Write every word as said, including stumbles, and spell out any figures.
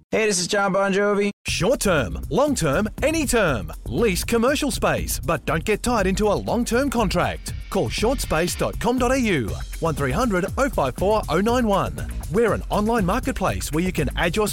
Hey, this is John Bon Jovi. Short term, long term, any term. Lease commercial space, but don't get tied into a long-term contract. Call short space dot com dot a u, one three hundred oh five four oh nine one. We're an online marketplace where you can add your